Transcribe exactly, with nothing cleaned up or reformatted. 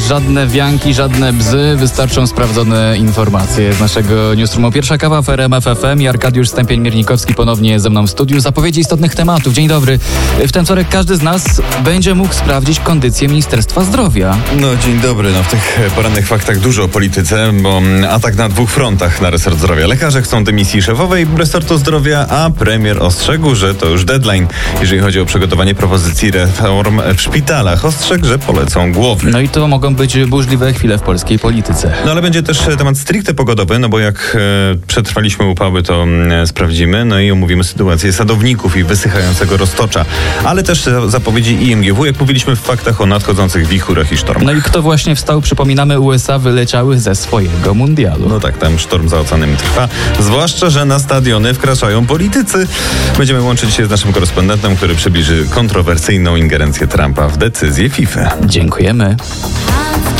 żadne wianki, żadne bzy, wystarczą sprawdzone informacje z naszego newsroomu. Pierwsza kawa w R M F F M i Arkadiusz Stępień-Miernikowski ponownie ze mną w studiu. Zapowiedzi istotnych tematów. Dzień dobry. W ten wtorek każdy z nas będzie mógł sprawdzić kondycję Ministerstwa Zdrowia. No dzień dobry. No w tych porannych faktach dużo o polityce, bo atak na dwóch frontach na resort zdrowia. Lekarze chcą dymisji szefowej resortu zdrowia, a premier ostrzegł, że to już deadline, jeżeli chodzi o przygotowanie propozycji reform w szpitalach. Ostrzegł, że polecą głowy. No i to mogą być burzliwe chwile w polskiej polityce. No ale będzie też temat stricte pogodowy, no bo jak e, przetrwaliśmy upały, to e, sprawdzimy, no i omówimy sytuację sadowników i wysychającego roztocza, ale też zapowiedzi I M G W, jak mówiliśmy w faktach o nadchodzących wichurach i sztormach. No i kto właśnie wstał? Przypominamy, U S A wyleciały ze swojego mundialu. No tak, tam sztorm za oceanem trwa, zwłaszcza, że na stadiony wkraczają politycy. Będziemy łączyć się z naszym korespondentem, który przybliży kontrowersyjną ingerencję Trumpa w decyzję FIFA. Dziękujemy.